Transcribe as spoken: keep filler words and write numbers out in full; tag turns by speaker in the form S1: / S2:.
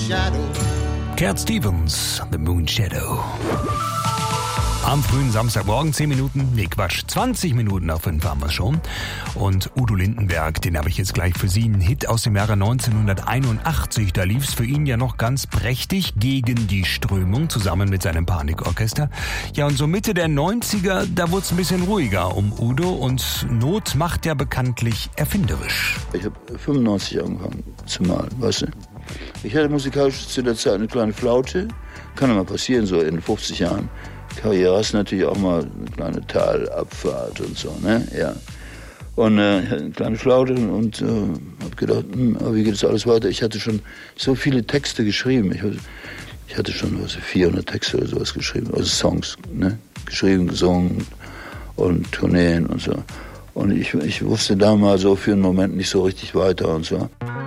S1: shadow.
S2: Cat Stevens, The Moon Shadow. Am frühen Samstagmorgen, zehn Minuten, nee Quatsch, zwanzig Minuten auf fünf haben wir schon. Und Udo Lindenberg, den habe ich jetzt gleich für Sie, einen Hit aus dem Jahre neunzehnhunderteinundachtzig. Da lief's für ihn ja noch ganz prächtig, Gegen die Strömung, zusammen mit seinem Panikorchester. Ja, und so Mitte der neunziger, da wurde es ein bisschen ruhiger um Udo und Not macht ja bekanntlich erfinderisch.
S3: Ich habe fünfundneunzig angefangen zu malen, weißt du. Ich hatte musikalisch zu der Zeit eine kleine Flaute, kann ja mal passieren, so in fünfzig Jahren. Karriere hast natürlich auch mal eine kleine Talabfahrt und so, ne? Ja. Und äh, ich hatte eine kleine Flaute und äh, habe gedacht, hm, wie geht das alles weiter? Ich hatte schon so viele Texte geschrieben. Ich, ich hatte schon was, vierhundert Texte oder sowas geschrieben, also Songs, ne? Geschrieben, gesungen und Tourneen und so. Und ich, ich wusste da mal so für einen Moment nicht so richtig weiter und so.